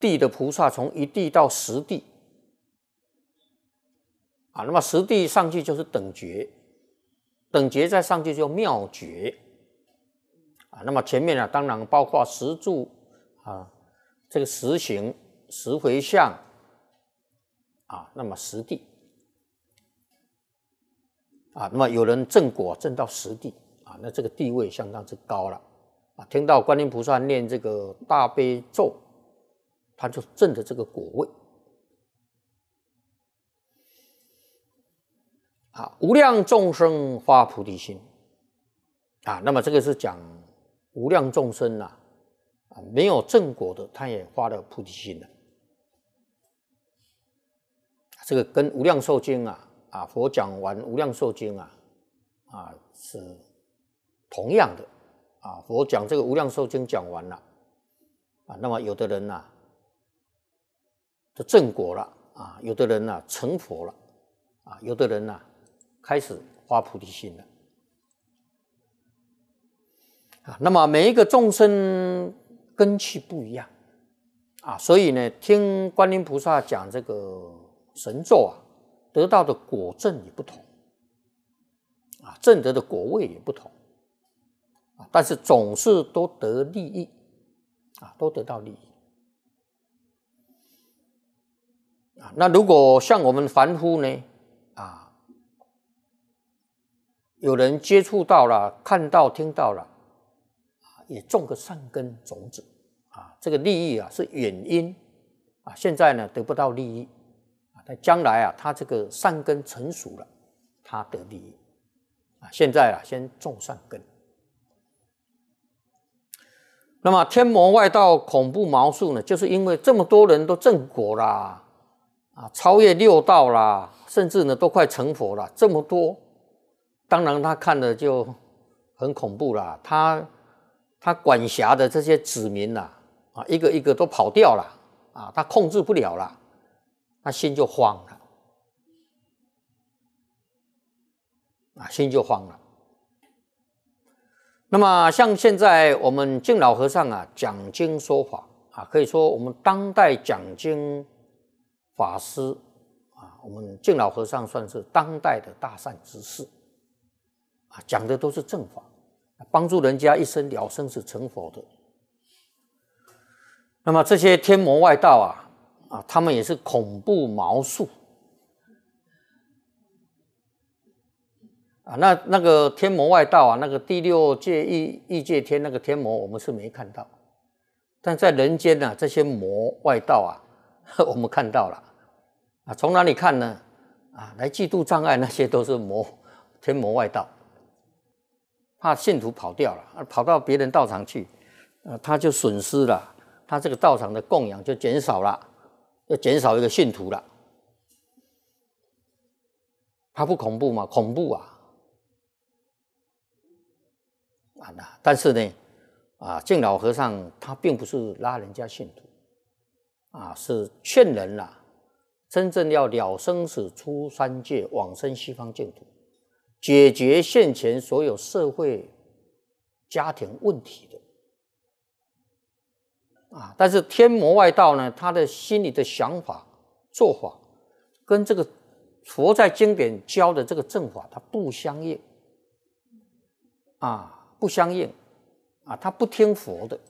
地的菩萨，从一地到十地啊，那么十地上去就是等觉，等觉再上去就妙觉啊。那么前面当然包括十住啊，这个十行、十回向啊，那么十地啊，那么有人证果证到十地啊，那这个地位相当之高了啊。听到观音菩萨念这个大悲咒，他就证的这个果位啊。无量众生发菩提心啊，那么这个是讲无量众生啊，没有正果的，他也发了菩提心了。这个跟无量寿经佛讲完无量寿经是同样的啊。佛讲这个无量寿经讲完了啊，那么有的人就正果了啊，有的人成佛了啊，有的人开始发菩提心了啊。那么每一个众生根器不一样啊，所以呢，听观音菩萨讲这个神咒得到的果证也不同啊，证得的果位也不同啊，但是总是都得利益啊，都得到利益啊。那如果像我们凡夫呢有人接触到了，看到听到了也种个善根种子啊，这个利益是远因啊，现在呢得不到利益啊，但将来他这个善根成熟了，他得利益啊。现在先种善根。那么天魔外道恐怖毛数呢，就是因为这么多人都正果啦超越六道啦，甚至呢都快成佛了，这么多，当然他看了就很恐怖啦。他管辖的这些子民一个一个都跑掉了他控制不了了，他心就慌了心就慌了。那么像现在我们净老和尚讲经说法可以说我们当代讲经法师我们净老和尚算是当代的大善之士讲的都是正法，帮助人家一生了生死成佛的。那么这些天魔外道他们也是恐怖毛数那个天魔外道那个第六界异界天那个天魔我们是没看到，但在人间这些魔外道我们看到了从哪里看呢来嫉妒障碍那些都是天魔外道，怕信徒跑掉了跑到别人道场去他就损失了，他这个道场的供养就减少了，就减少一个信徒了。他不恐怖吗？恐怖但是呢净老和尚他并不是拉人家信徒是劝人真正要了生死出三界往生西方净土，解决现前所有社会家庭问题的但是天魔外道呢，他的心里的想法做法跟这个佛在经典教的这个正法它不相应不相应他不听佛的。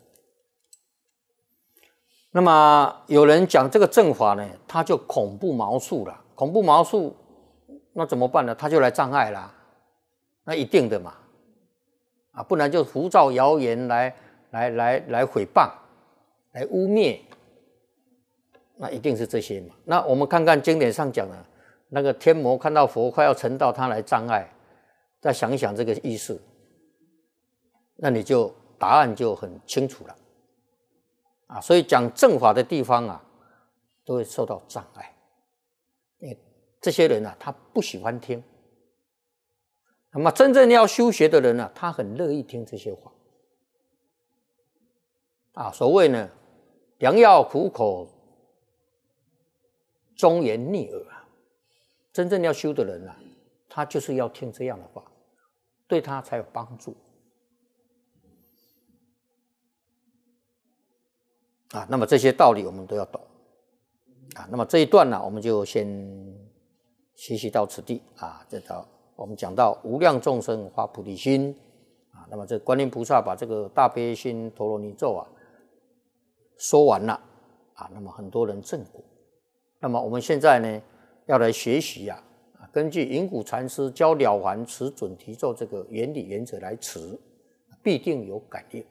那么有人讲这个正法呢，他就恐怖毛数了，恐怖毛数那怎么办呢？他就来障碍啦，那一定的嘛不然就胡造谣言来诽谤来污蔑，那一定是这些嘛。那我们看看经典上讲的那个天魔看到佛快要成道，他来障碍，再想一想这个意思，那你就答案就很清楚了所以讲正法的地方都会受到障碍，因为这些人他不喜欢听。那么真正要修学的人他很乐意听这些话所谓呢良药苦口忠言逆耳真正要修的人他就是要听这样的话，对他才有帮助啊。那么这些道理我们都要懂啊。那么这一段呢，我们就先学习到此地啊。这道我们讲到无量众生发菩提心啊。那么这观音菩萨把这个大悲心陀罗尼咒啊说完了啊。那么很多人证果。那么我们现在呢要来学习啊。根据云谷禅师教了凡持准提咒这个原理原则来持，必定有感应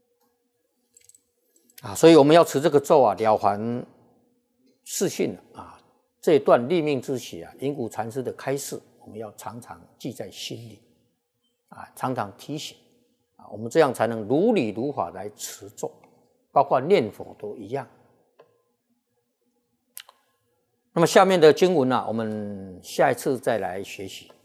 啊！所以我们要持这个咒啊，了凡四训啊，这一段立命之喜啊，云谷禅师的开示，我们要常常记在心里啊，常常提醒啊，我们这样才能如理如法来持咒，包括念佛都一样。那么下面的经文呢，我们下一次再来学习。